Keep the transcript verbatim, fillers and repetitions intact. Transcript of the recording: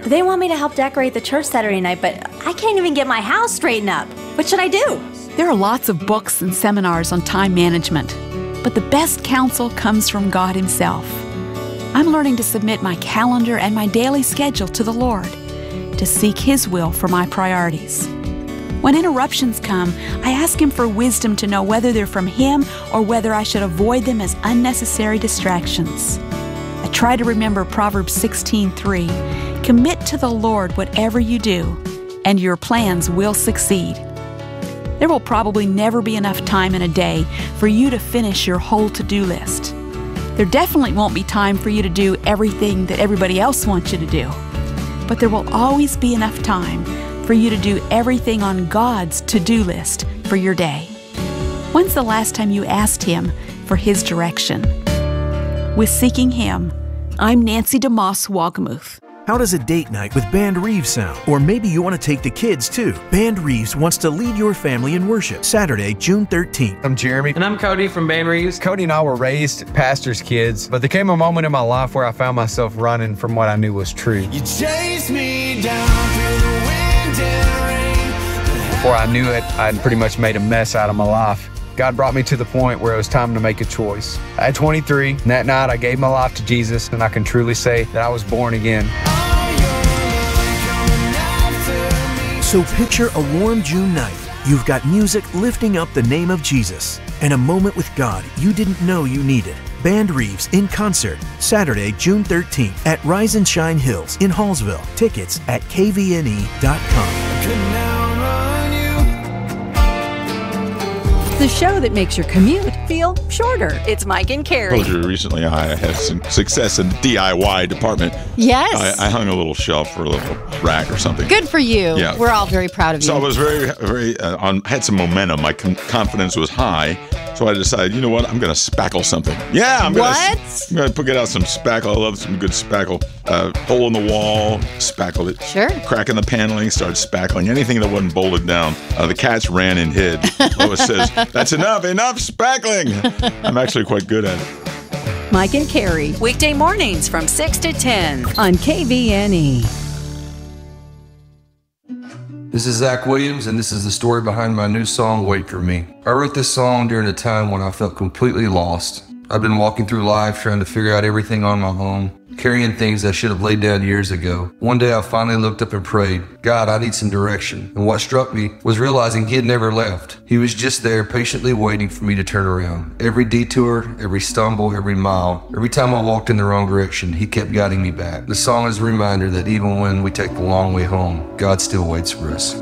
They want me to help decorate the church Saturday night, but I can't even get my house straightened up. What should I do? There are lots of books and seminars on time management, but the best counsel comes from God Himself. I'm learning to submit my calendar and my daily schedule to the Lord, to seek His will for my priorities. When interruptions come, I ask Him for wisdom to know whether they're from Him or whether I should avoid them as unnecessary distractions. I try to remember Proverbs sixteen three, commit to the Lord whatever you do, and your plans will succeed. There will probably never be enough time in a day for you to finish your whole to-do list. There definitely won't be time for you to do everything that everybody else wants you to do. But there will always be enough time for you to do everything on God's to-do list for your day. When's the last time you asked Him for His direction? With Seeking Him, I'm Nancy DeMoss Wagamuth. How does a date night with Band Reeves sound? Or maybe you want to take the kids too. Band Reeves wants to lead your family in worship Saturday, June thirteenth. I'm Jeremy. And I'm Cody from Band Reeves. Cody and I were raised pastors' kids, but there came a moment in my life where I found myself running from what I knew was true. You chased me down through the wind and rain. Before I knew it, I'd pretty much made a mess out of my life. God brought me to the point where it was time to make a choice. At twenty-three, and that night I gave my life to Jesus, and I can truly say that I was born again. So picture a warm June night. You've got music lifting up the name of Jesus, and a moment with God you didn't know you needed. Band Reeves in concert, Saturday, June thirteenth at Rise and Shine Hills in Hallsville. Tickets at K V N E dot com. The show that makes your commute feel shorter. It's Mike and Carrie. Told you recently I had some success in the D I Y department. Yes. I, I hung a little shelf or a little rack or something. Good for you. Yeah. We're all very proud of you. So I was very, very, uh, on, had some momentum. My con- confidence was high. So I decided, you know what? I'm going to spackle something. Yeah, I'm going What? I'm going to get out some spackle. I love some good spackle. Uh, hole in the wall, spackle it. Sure. Crack in the paneling, started spackling. Anything that wasn't bolted down. Uh, the cats ran and hid. Lois says, that's enough, enough spackling. I'm actually quite good at it. Mike and Carrie Weekday mornings from six to ten. on K V N E. This is Zach Williams, and this is the story behind my new song, Wait For Me. I wrote this song during a time when I felt completely lost. I've been walking through life trying to figure out everything on my own, carrying things I should have laid down years ago. One day I finally looked up and prayed, God, I need some direction. And what struck me was realizing he had never left. He was just there patiently waiting for me to turn around. Every detour, every stumble, every mile, every time I walked in the wrong direction, he kept guiding me back. The song is a reminder that even when we take the long way home, God still waits for us.